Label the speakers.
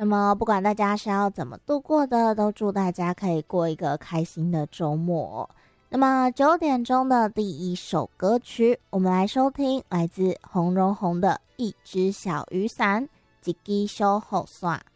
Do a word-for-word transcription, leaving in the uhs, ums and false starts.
Speaker 1: 那么不管大家是要怎么度过的，都祝大家可以过一个开心的周末。那么九点钟的第一首歌曲，我们来收听来自洪荣宏的《一只小雨伞》，一支小雨伞。